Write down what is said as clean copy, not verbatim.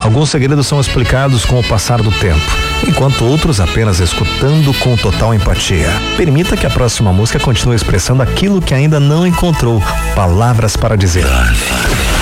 Alguns segredos são explicados com o passar do tempo, enquanto outros apenas escutando com total empatia. Permita que a próxima música continue expressando aquilo que ainda não encontrou palavras para dizer.